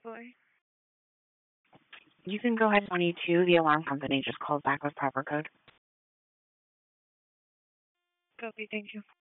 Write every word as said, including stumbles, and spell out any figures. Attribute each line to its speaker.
Speaker 1: Boy.
Speaker 2: You can go ahead twenty-two. The alarm company just called back with proper code.
Speaker 1: Copy, thank you.